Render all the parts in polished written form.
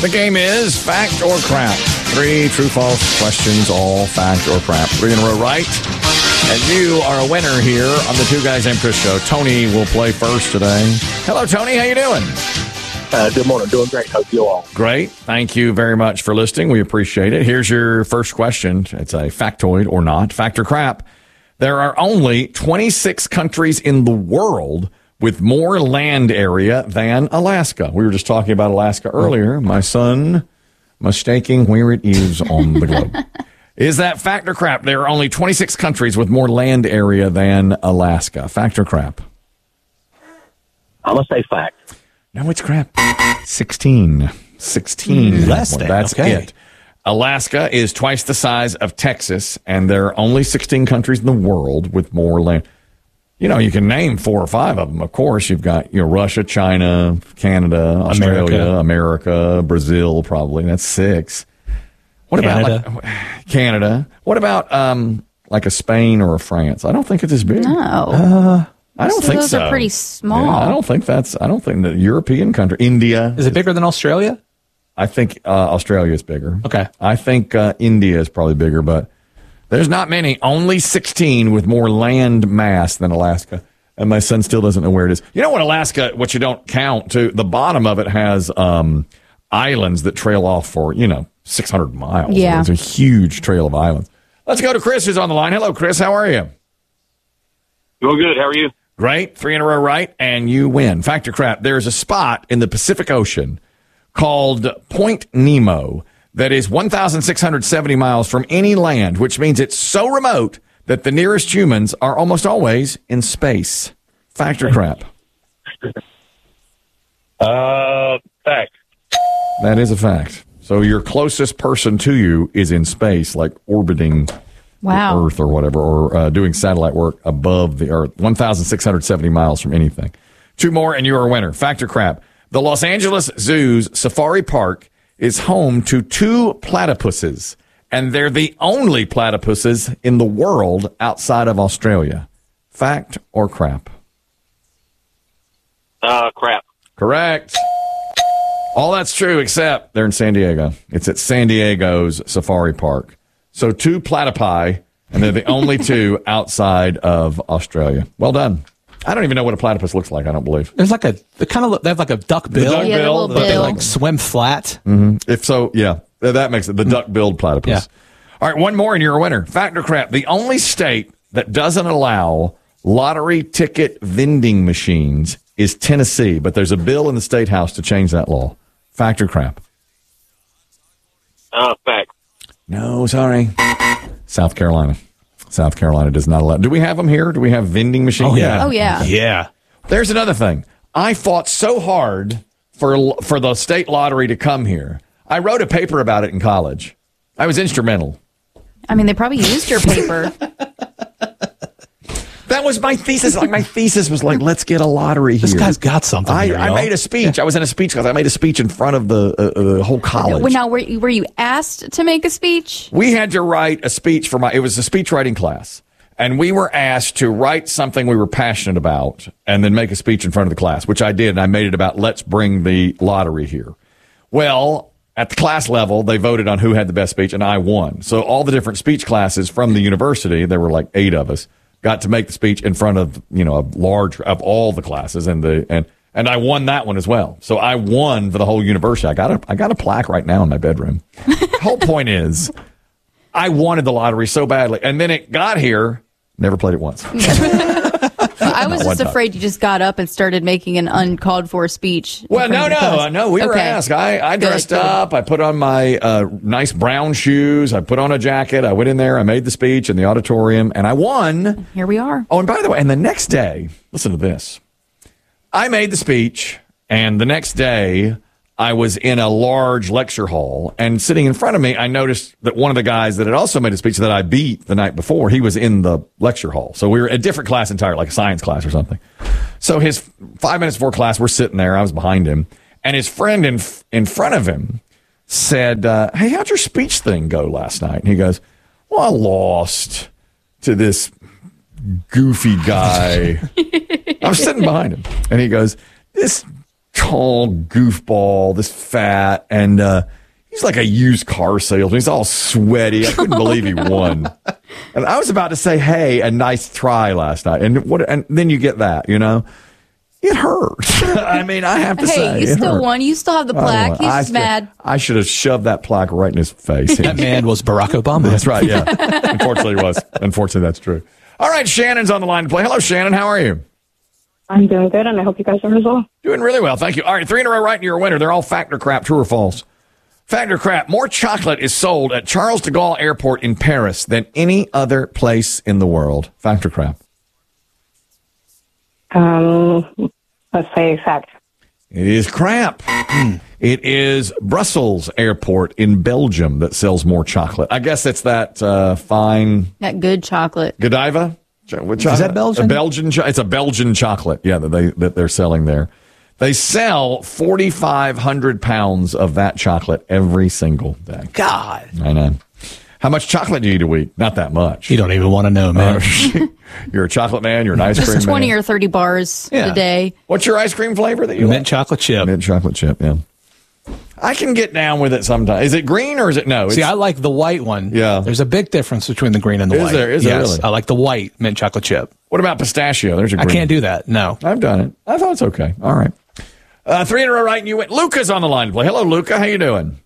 The game is fact or crap. 3 true-false questions, all fact or crap. 3 in a row right. And you are a winner here on the Two Guys Named Chris show. Tony will play first today. Hello, Tony. How you doing? Good morning. Doing great. Hope you all. Great. Thank you very much for listening. We appreciate it. Here's your first question. It's a factoid or not. Fact or crap. There are only 26 countries in the world with more land area than Alaska. We were just talking about Alaska earlier. My son mistaking where it is on the globe. Is that fact or crap? There are only 26 countries with more land area than Alaska. Fact or crap? I'm going to say fact. No, it's crap. 16. 16. Less than. That's Okay. it. Alaska is twice the size of Texas, and there are only 16 countries in the world with more land. You know, you can name 4 or 5 of them. Of course, you've got, Russia, China, Canada, Australia, America, Brazil, probably. That's 6. What about Canada? What about like a Spain or a France? I don't think it's as big. No. I don't think those so. are pretty small. Yeah, I don't think the European country, India. Is it bigger than Australia? I think Australia is bigger. Okay. I think India is probably bigger, but there's not many. Only 16 with more land mass than Alaska. And my son still doesn't know where it is. You know what Alaska, what you don't count, too, the bottom of it has islands that trail off for, 600 miles. Yeah. It's a huge trail of islands. Let's go to Chris, who's on the line. Hello, Chris. How are you? Doing good. How are you? Great. 3 in a row right, and you win. Fact or crap, there's a spot in the Pacific Ocean called Point Nemo that is 1,670 miles from any land, which means it's so remote that the nearest humans are almost always in space. Fact or crap? Fact. That is a fact. So your closest person to you is in space, like orbiting Wow. the Earth or whatever, or doing satellite work above the Earth, 1,670 miles from anything. 2 more, and you are a winner. Fact or crap? The Los Angeles Zoo's Safari Park is home to 2 platypuses, and they're the only platypuses in the world outside of Australia. Fact or crap? Crap. Correct. All that's true, except they're in San Diego. It's at San Diego's Safari Park. So 2 platypi, and they're the only 2 outside of Australia. Well done. I don't even know what a platypus looks like, I don't believe. There's they have like a duck bill. duck Yeah, the bill, little but But they bill. like swim flat. If so, yeah, that makes it the duck-billed platypus. Yeah. All right, 1 more, and you're a winner. Fact or crap? The only state that doesn't allow lottery ticket vending machines is Tennessee, but there's a bill in the State House to change that law. Fact or crap? Fact. No, sorry. South Carolina. South Carolina does not allow. Do we have them here? Do we have vending machines? Oh, yeah. Oh, yeah. Yeah. There's another thing. I fought so hard for the state lottery to come here. I wrote a paper about it in college. I was instrumental. I mean, they probably used your paper. That was my thesis. Like my thesis was like, let's get a lottery here. This guy's got something. I here, y'all. made a speech. I was in a speech class. I made a speech in front of the whole college. Well, now, were you asked to make a speech? We had to write a speech for it was a speech writing class. And we were asked to write something we were passionate about and then make a speech in front of the class, which I did. And I made it about, let's bring the lottery here. Well, at the class level, they voted on who had the best speech, and I won. So all the different speech classes from the university, there were like 8 of us, got to make the speech in front of, of all the classes, and I won that one as well. So I won for the whole university. I got a plaque right now in my bedroom. The whole point is, I wanted the lottery so badly, and then it got here. Never played it once. I was One just time. afraid you just got up and started making an uncalled for speech. in Well, front of the class. no. We were Okay. asked. I dressed Good. up. I put on my nice brown shoes. I put on a jacket. I went in there. I made the speech in the auditorium, and I won. Here we are. Oh, and by the way, and the next day, listen to this. I made the speech, and the next day, I was in a large lecture hall, and sitting in front of me, I noticed that one of the guys that had also made a speech that I beat the night before, he was in the lecture hall. So we were a different class entirely, like a science class or something. So his 5 minutes before class, we're sitting there. I was behind him, and his friend in front of him said, hey, how'd your speech thing go last night? And he goes, well, I lost to this goofy guy. I was sitting behind him, and he goes, this tall goofball, this fat, and he's like a used car salesman. He's all sweaty. I couldn't believe he won. And I was about to say, hey, a nice try last night. And then you get that, you know? It hurt. I mean, I have to say. Hey, you still won. You still have the plaque. He's just mad. I should have shoved that plaque right in his face. That man was Barack Obama. That's right, yeah. Unfortunately, he was. Unfortunately, that's true. All right, Shannon's on the line to play. Hello, Shannon. How are you? I'm doing good, and I hope you guys are as well. Doing really well, thank you. All right, 3 in a row right, and you're a winner. They're all fact or crap, true or false. Fact or crap, more chocolate is sold at Charles de Gaulle Airport in Paris than any other place in the world. Fact or crap? Let's say fact. It is crap. It is Brussels Airport in Belgium that sells more chocolate. I guess it's that fine... That good chocolate. Godiva? Is that Belgian? It's a Belgian chocolate, yeah, that they're selling there. They sell 4,500 pounds of that chocolate every single day. God. I know. How much chocolate do you eat a week? Not that much. You don't even want to know, man. You're a chocolate man. You're an ice cream man. 20 or 30 bars a day. What's your ice cream flavor that you Mint like? chocolate chip. Mint chocolate chip, yeah. I can get down with it sometimes. Is it green or is it no? See, I like the white one. Yeah. There's a big difference between the green and the white. Is there yes, really? I like the white mint chocolate chip. What about pistachio? There's a green. I can't do that. No. I've done it. I thought it's okay. All right. 3 in a row right, and you went. Luca's on the line to play. Hello, Luca. How you doing?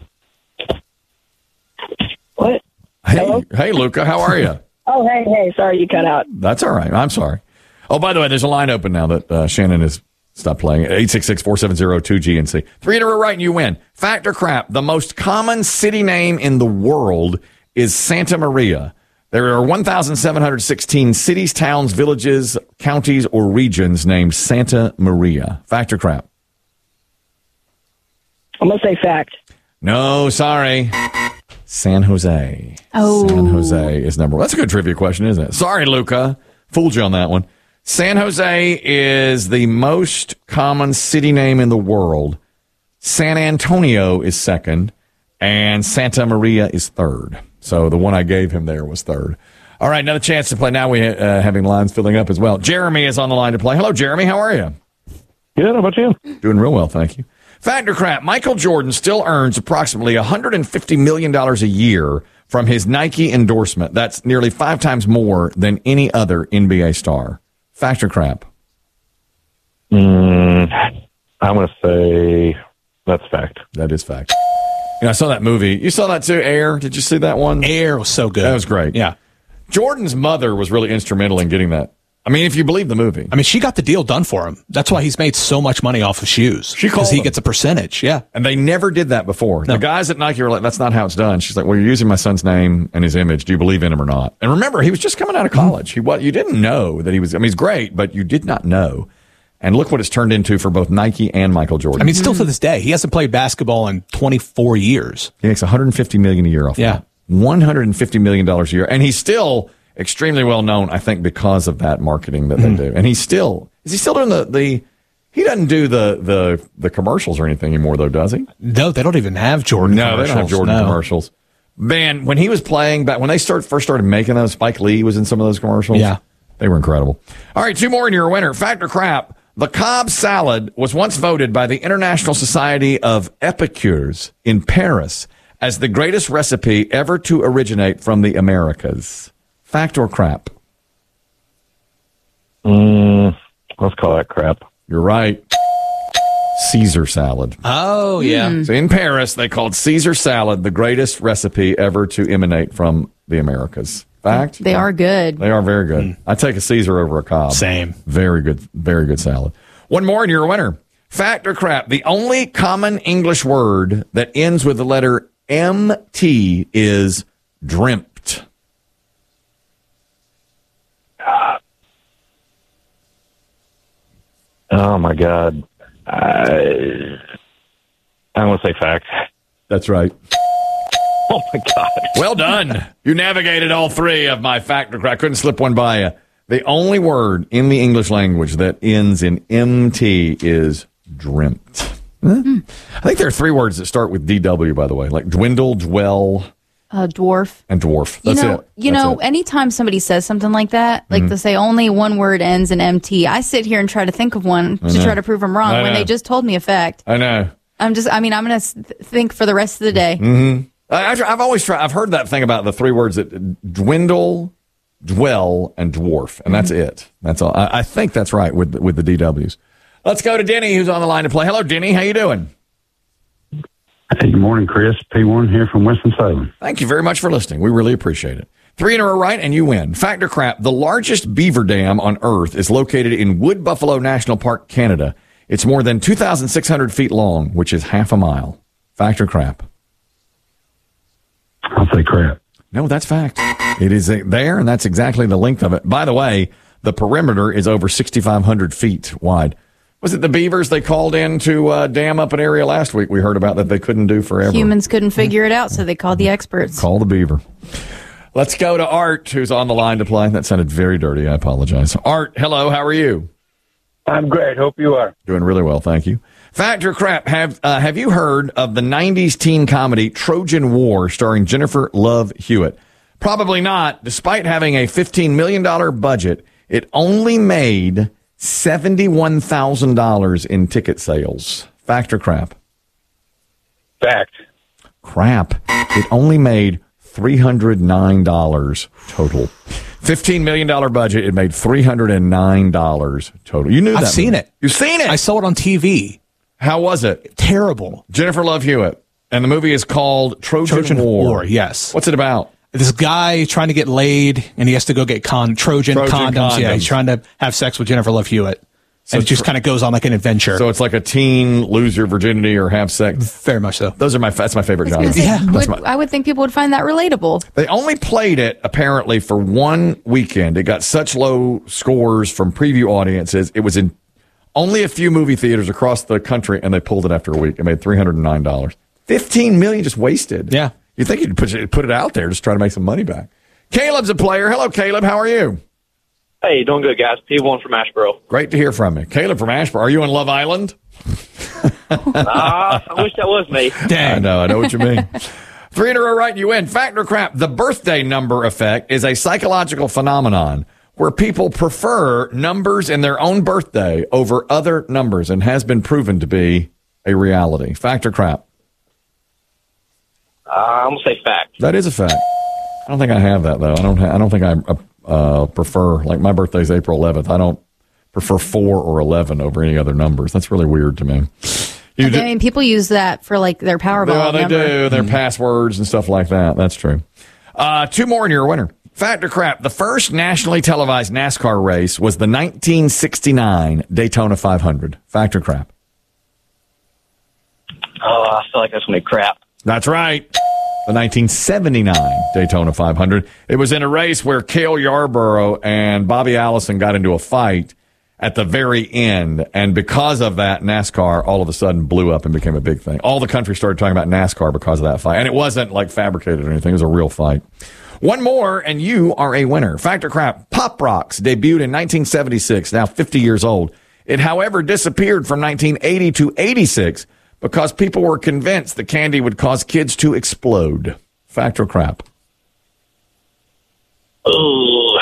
What? Hey, Luca. How are you? Oh, hey. Sorry, you cut out. That's all right. I'm sorry. Oh, by the way, there's a line open now that Shannon has stopped playing. 866-470-2GNC. 3 in a row right, and you win. Fact or crap? The most common city name in the world is Santa Maria. There are 1,716 cities, towns, villages, counties, or regions named Santa Maria. Fact or crap? I'm going to say fact. No, sorry. San Jose. Oh. San Jose is number one. That's a good trivia question, isn't it? Sorry, Luca. Fooled you on that one. San Jose is the most common city name in the world. San Antonio is second, and Santa Maria is third. So the one I gave him there was third. All right, another chance to play. Now we having lines filling up as well. Jeremy is on the line to play. Hello, Jeremy. How are you? Good. How about you? Doing real well, thank you. Fact or crap, Michael Jordan still earns approximately $150 million a year from his Nike endorsement. That's nearly 5 times more than any other NBA star. Fact or crap? I'm going to say that's fact. That is fact. You know, I saw that movie. You saw that too, Air? Did you see that one? Air was so good. That was great. Yeah. Jordan's mother was really instrumental in getting that. I mean, if you believe the movie. I mean, she got the deal done for him. That's why he's made so much money off of shoes. She called because he him. gets a percentage. Yeah. And they never did that before. No. The guys at Nike were like, that's not how it's done. She's like, well, you're using my son's name and his image. Do you believe in him or not? And remember, he was just coming out of college. You didn't know that he was, I mean, he's great, but you did not know. And look what it's turned into for both Nike and Michael Jordan. I mean, still to this day, he hasn't played basketball in 24 years. He makes $150 million a year off Yeah. that. $150 million a year. And he's still extremely well known, I think, because of that marketing that they do. And is he still doing he doesn't do the commercials or anything anymore, though, does he? No, they don't even have Jordan No, commercials. they don't have Jordan commercials. Man, when he was playing back, when they first started making those, Spike Lee was in some of those commercials. Yeah. They were incredible. All right, 2 more and you're a winner. Fact or crap? The Cobb salad was once voted by the International Society of Epicures in Paris as the greatest recipe ever to originate from the Americas. Fact or crap? Let's call that crap. You're right. Caesar salad. Oh, yeah. So in Paris, they called Caesar salad the greatest recipe ever to emanate from the Americas. Fact? They are good. They are very good. I take a Caesar over a Cobb. Same. Very good salad. 1 more and you're a winner. Fact or crap? The only common English word that ends with the letter MT is dreamt. Oh, my God. I'm going to say fact. That's right. Oh, my God. Well done. You navigated all 3 of my fact or crap. I couldn't slip one by you. The only word in the English language that ends in MT is dreamt. I think there are 3 words that start with DW, by the way, like dwindle, dwell, Dwarf. And dwarf. That's it. That's it. Anytime somebody says something like that, like they say only one word ends in MT, I sit here and try to think of one to try to prove them wrong when they just told me a fact. I know. I'm going to think for the rest of the day. Mm-hmm. I've always tried. I've heard that thing about the three words that dwindle, dwell, and dwarf, and that's it. That's all. I think that's right with the DWs. Let's go to Denny, who's on the line to play. Hello, Denny. How you doing? Hey, good morning, Chris. P1 here from Winston-Salem. Thank you very much for listening. We really appreciate it. 3 in a row right, and you win. Fact or crap, the largest beaver dam on Earth is located in Wood Buffalo National Park, Canada. It's more than 2,600 feet long, which is half a mile. Fact or crap? I'll say crap. No, that's fact. It is there, and that's exactly the length of it. By the way, the perimeter is over 6,500 feet wide. Was it the beavers they called in to dam up an area last week we heard about that they couldn't do forever? Humans couldn't figure it out, so they called the experts. Call the beaver. Let's go to Art, who's on the line to play. That sounded very dirty. I apologize. Art, hello. How are you? I'm great. Hope you are. Doing really well, thank you. Fact or crap, have you heard of the 90s teen comedy Trojan War starring Jennifer Love Hewitt? Probably not. Despite having a $15 million budget, it only made $71,000 in ticket sales. Fact or crap? Fact. Crap. It only made $309 total. $15 million budget. It made $309 total. You knew that. I've seen it. You've seen it. I saw it on TV. How was it? Terrible. Jennifer Love Hewitt. And the movie is called Trojan War. Yes. What's it about? This guy trying to get laid, and he has to go get Trojan condoms. Yeah, he's trying to have sex with Jennifer Love Hewitt. So it just kind of goes on like an adventure. So it's like a teen lose your virginity or have sex. Very much so. That's my favorite genre. I would think people would find that relatable. They only played it apparently for one weekend. It got such low scores from preview audiences. It was in only a few movie theaters across the country, and they pulled it after a week. It made $309. $15 million just wasted. Yeah. You think you'd put it out there, just try to make some money back. Caleb's a player. Hello, Caleb. How are you? Hey, doing good, guys. P1 from Asheboro. Great to hear from you. Caleb from Asheboro. Are you on Love Island? I wish that was me. Dang. I know what you mean. 3 in a row right, and you win. Fact or crap, the birthday number effect is a psychological phenomenon where people prefer numbers in their own birthday over other numbers and has been proven to be a reality. Fact or crap? I'm going to say fact. That is a fact. I don't think I have that, though. I don't think I prefer, like my birthday's April 11th. I don't prefer 4 or 11 over any other numbers. That's really weird to me. I mean, people use that for like their Powerball Yeah, they number. do. Their passwords and stuff like that. That's true. 2 more and you're a winner. Fact or crap, the first nationally televised NASCAR race was the 1969 Daytona 500. Fact or crap? Oh, I feel like that's going to be crap. That's right. The 1979 Daytona 500. It was in a race where Cale Yarborough and Bobby Allison got into a fight at the very end. And because of that, NASCAR all of a sudden blew up and became a big thing. All the country started talking about NASCAR because of that fight. And it wasn't like fabricated or anything. It was a real fight. 1 more, and you are a winner. Fact or crap, Pop Rocks debuted in 1976, now 50 years old. It, however, disappeared from 1980 to 86 because people were convinced the candy would cause kids to explode. Fact or crap? Ooh.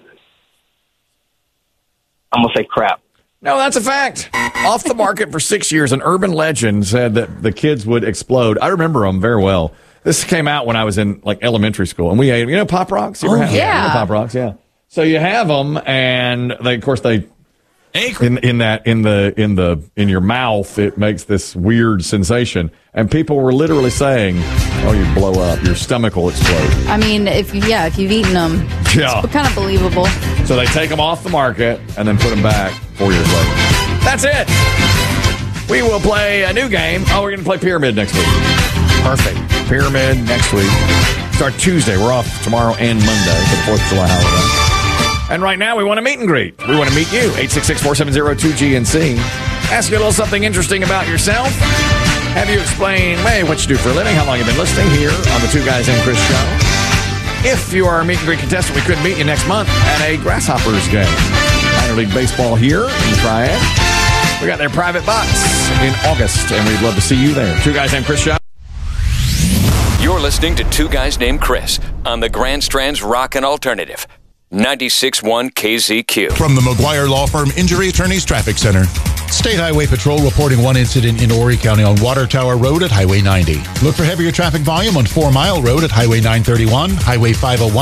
I'm going to say crap. No, that's a fact. Off the market for 6 years, an urban legend said that the kids would explode. I remember them very well. This came out when I was in like elementary school, and we ate, Pop Rocks? You ever have yeah. them? Pop Rocks, yeah. So you have them, and they, of course, they in your mouth, it makes this weird sensation, and people were literally saying, "Oh, you blow up, your stomach will explode." I mean, if you've eaten them, Yeah. it's kind of believable. So they take them off the market and then put them back 4 years later. That's it. We will play a new game. Oh, we're going to play Pyramid next week. Perfect. Pyramid next week. Start Tuesday. We're off tomorrow and Monday for the 4th of July holiday. And right now, we want to meet and greet. We want to meet you. 866-470-2GNC. Ask you a little something interesting about yourself. Have you explain, what you do for a living, how long you've been listening here on the Two Guys and Chris show. If you are a meet and greet contestant, we could meet you next month at a Grasshoppers game. Minor League Baseball here in the Triad. We got their private box in August, and we'd love to see you there. Two Guys and Chris show. You're You're listening to Two Guys Named Chris on the Grand Strand's Rockin' Alternative. 96.1 KZQ. From the McGuire Law Firm Injury Attorneys Traffic Center. State Highway Patrol reporting one incident in Horry County on Water Tower Road at Highway 90. Look for heavier traffic volume on 4 Mile Road at Highway 931, Highway 501.